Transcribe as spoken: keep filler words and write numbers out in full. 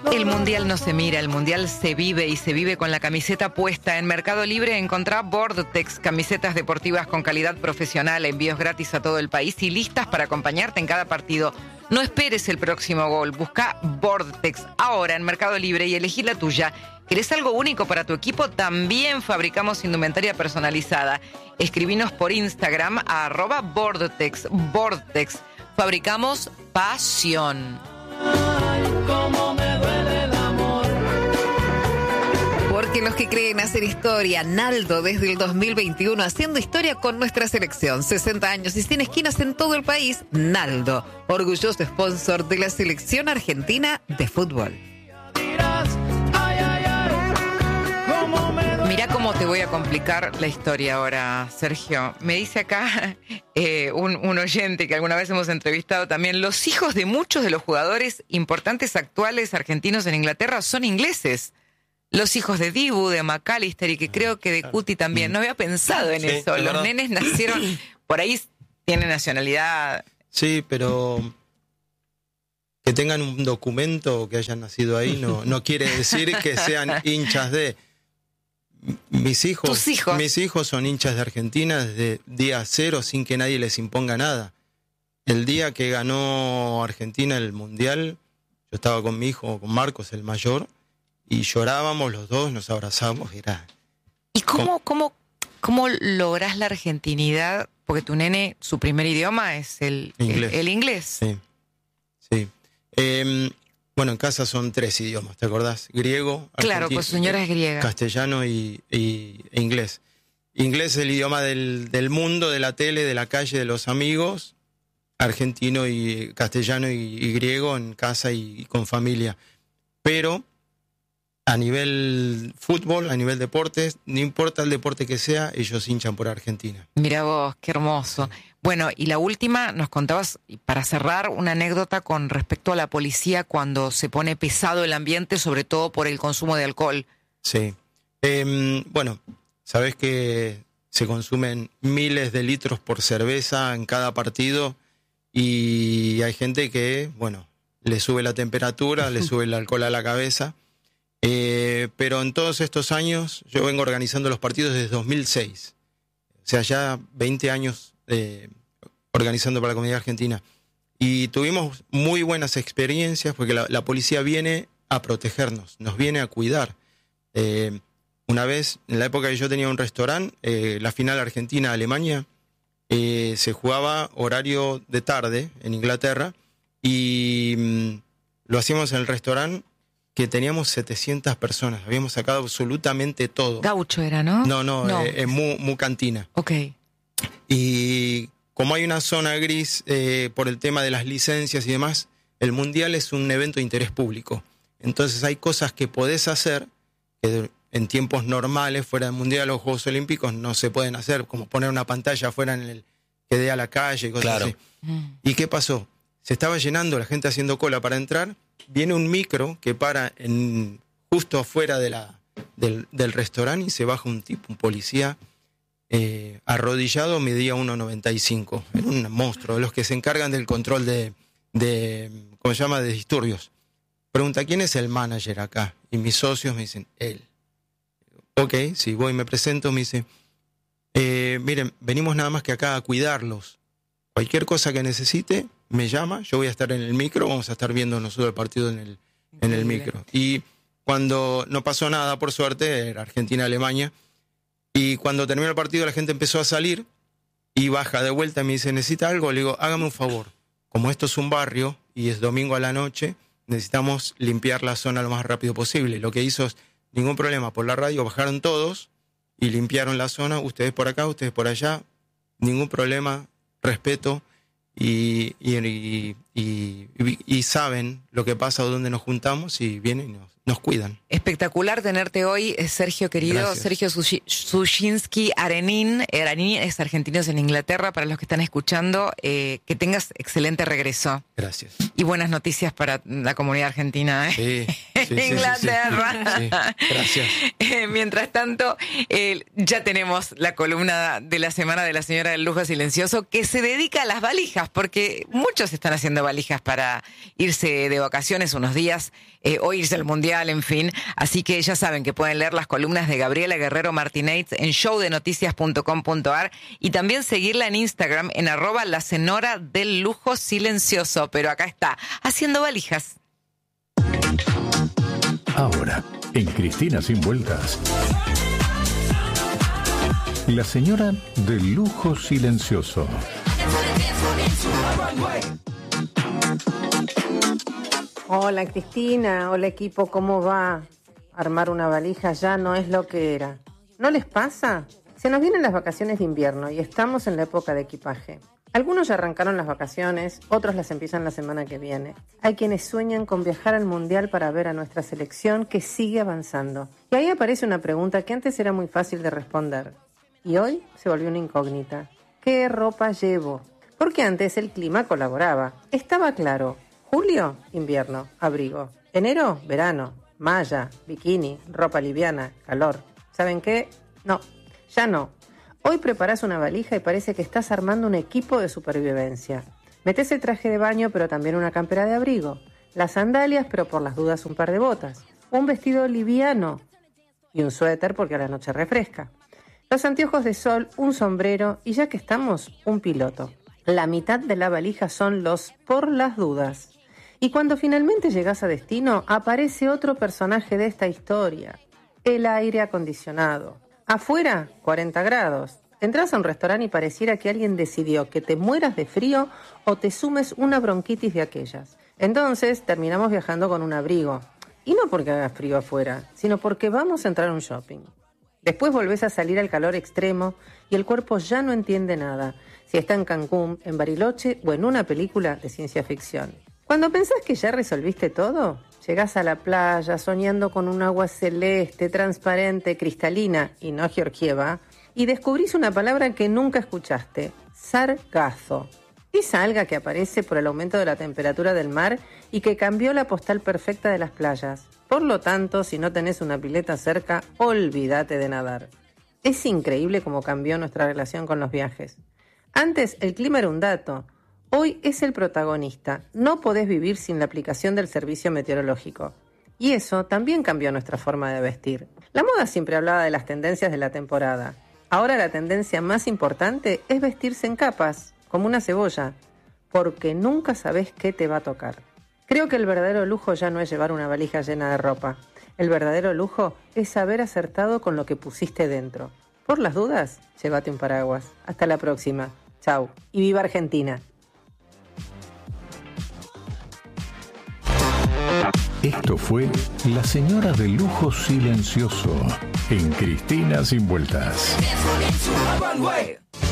El Mundial no se mira, el Mundial se vive y se vive con la camiseta puesta. En Mercado Libre encontrá Vortex, camisetas deportivas con calidad profesional, envíos gratis a todo el país y listas para acompañarte en cada partido. No esperes el próximo gol, busca Vortex ahora en Mercado Libre y elegí la tuya. ¿Querés algo único para tu equipo? También fabricamos indumentaria personalizada. Escribinos por Instagram a arroba Vortex. Vortex, fabricamos pasión. Ay, cómo me duele el amor. Porque los que creen hacer historia, Naldo desde el dos mil veintiuno haciendo historia con nuestra selección. sesenta años y cien esquinas en todo el país. Naldo, orgulloso sponsor de la selección argentina de fútbol. Mirá cómo te voy a complicar la historia ahora, Sergio. Me dice acá eh, un, un oyente que alguna vez hemos entrevistado también, los hijos de muchos de los jugadores importantes actuales argentinos en Inglaterra son ingleses. Los hijos de Dibu, de McAllister y que creo que de Cuti también. No había pensado en Sí, eso. es Los verdad. nenes nacieron, por ahí tienen nacionalidad. Sí, pero que tengan un documento que hayan nacido ahí no, no quiere decir que sean hinchas de... Mis hijos, Tus hijos. mis hijos son hinchas de Argentina desde día cero sin que nadie les imponga nada. El día que ganó Argentina el Mundial, yo estaba con mi hijo, con Marcos, el mayor, y llorábamos los dos, nos abrazamos, era... ¿Y cómo, cómo, cómo lográs la argentinidad? Porque tu nene, su primer idioma es el Inglés. El, el inglés. Sí, sí. Eh, bueno, en casa son tres idiomas, ¿te acordás? Griego, Claro, argentino, pues su señora es griega. castellano y, y- e inglés. Inglés es el idioma del, del mundo, de la tele, de la calle, de los amigos. Argentino y castellano y, y griego en casa y, y con familia. Pero a nivel fútbol, a nivel deportes, no importa el deporte que sea, ellos hinchan por Argentina. Mira vos, qué hermoso. Bueno, y la última, nos contabas, y para cerrar, una anécdota con respecto a la policía cuando se pone pesado el ambiente, sobre todo por el consumo de alcohol. Sí. Eh, bueno, sabés que se consumen miles de litros por cerveza en cada partido y hay gente que, bueno, le sube la temperatura, le sube el alcohol a la cabeza. Eh, pero en todos estos años, yo vengo organizando los partidos desde dos mil seis. O sea, ya veinte años eh, organizando para la comunidad argentina. Y tuvimos muy buenas experiencias porque la, la policía viene a protegernos, nos viene a cuidar. Eh, una vez, en la época que yo tenía un restaurante, eh, la final Argentina-Alemania, eh, se jugaba horario de tarde en Inglaterra y mm, lo hacíamos en el restaurante que teníamos setecientas personas, habíamos sacado absolutamente todo. Gaucho era, ¿no? No, no, No. eh, en mu, mu cantina. Ok. Y como hay una zona gris eh, por el tema de las licencias y demás, el Mundial es un evento de interés público. Entonces hay cosas que podés hacer que en tiempos normales, fuera del Mundial o Juegos Olímpicos, no se pueden hacer, como poner una pantalla afuera en el que dé a la calle y cosas Claro. así. Mm. ¿Y qué pasó? Se estaba llenando, la gente haciendo cola para entrar, viene un micro que para en, justo afuera de la, del, del restaurante y se baja un tipo, un policía, eh, arrodillado, medía uno noventa y cinco. Era un monstruo, de los que se encargan del control de, de, ¿cómo se llama?, de disturbios. Pregunta, ¿quién es el manager acá? Y mis socios me dicen, él. Ok, si voy y me presento, me dice, eh, miren, venimos nada más que acá a cuidarlos. Cualquier cosa que necesite, me llama, yo voy a estar en el micro, vamos a estar viendo nosotros el partido en el, en el micro. Y cuando no pasó nada, por suerte, era Argentina-Alemania, y cuando terminó el partido la gente empezó a salir y baja de vuelta y me dice, ¿necesita algo? Le digo, hágame un favor, como esto es un barrio y es domingo a la noche, necesitamos limpiar la zona lo más rápido posible. Lo que hizo es, ningún problema, por la radio bajaron todos y limpiaron la zona, ustedes por acá, ustedes por allá, ningún problema, respeto. Y, y, y, y, y saben lo que pasa, dónde nos juntamos y vienen y nos, nos cuidan. Espectacular tenerte hoy, Sergio querido. Gracias. Sergio Sushi- Sushinsky Arenin. Arenin es argentino en Inglaterra, para los que están escuchando. Eh, que tengas excelente regreso. Gracias. Y buenas noticias para la comunidad argentina, ¿eh? Sí. Sí, sí, Inglaterra. sí, sí. Sí, gracias. Eh, mientras tanto, eh, ya tenemos la columna de la semana de la señora del lujo silencioso que se dedica a las valijas, porque muchos están haciendo valijas para irse de vacaciones unos días, eh, o irse al mundial, en fin. Así que ya saben que pueden leer las columnas de Gabriela Guerrero Martínez en show de noticias punto com punto a r y también seguirla en Instagram en arroba la señora del lujo silencioso. Pero acá está, haciendo valijas. Ahora, en Cristina Sin Vueltas, la señora del lujo silencioso. Hola Cristina, hola equipo, ¿cómo va? Armar una valija ya no es lo que era. ¿No les pasa? Se nos vienen las vacaciones de invierno y estamos en la época de equipaje. Algunos ya arrancaron las vacaciones, otros las empiezan la semana que viene. Hay quienes sueñan con viajar al Mundial para ver a nuestra selección que sigue avanzando. Y ahí aparece una pregunta que antes era muy fácil de responder. Y hoy se volvió una incógnita. ¿Qué ropa llevo? Porque antes el clima colaboraba. Estaba claro. Julio, invierno, abrigo. Enero, verano. Malla, bikini, ropa liviana, calor. ¿Saben qué? No, ya no. Hoy preparás una valija y parece que estás armando un equipo de supervivencia. Metés el traje de baño, pero también una campera de abrigo. Las sandalias, pero por las dudas un par de botas. Un vestido liviano y un suéter porque a la noche refresca. Los anteojos de sol, un sombrero y ya que estamos, un piloto. La mitad de la valija son los por las dudas. Y cuando finalmente llegás a destino, aparece otro personaje de esta historia. El aire acondicionado. Afuera, cuarenta grados. Entrás a un restaurante y pareciera que alguien decidió que te mueras de frío o te sumes una bronquitis de aquellas. Entonces terminamos viajando con un abrigo. Y no porque haga frío afuera, sino porque vamos a entrar a un shopping. Después volvés a salir al calor extremo y el cuerpo ya no entiende nada, si está en Cancún, en Bariloche o en una película de ciencia ficción. Cuando pensás que ya resolviste todo, llegás a la playa soñando con un agua celeste, transparente, cristalina y no georgieva, y descubrís una palabra que nunca escuchaste, sargazo. Esa alga que aparece por el aumento de la temperatura del mar y que cambió la postal perfecta de las playas. Por lo tanto, si no tenés una pileta cerca, olvídate de nadar. Es increíble cómo cambió nuestra relación con los viajes. Antes el clima era un dato. Hoy es el protagonista. No podés vivir sin la aplicación del servicio meteorológico. Y eso también cambió nuestra forma de vestir. La moda siempre hablaba de las tendencias de la temporada. Ahora la tendencia más importante es vestirse en capas, como una cebolla, porque nunca sabés qué te va a tocar. Creo que el verdadero lujo ya no es llevar una valija llena de ropa. El verdadero lujo es haber acertado con lo que pusiste dentro. Por las dudas, llévate un paraguas. Hasta la próxima. Chau. Y viva Argentina. Esto fue La Señora del Lujo Silencioso en Cristina Sin Vueltas.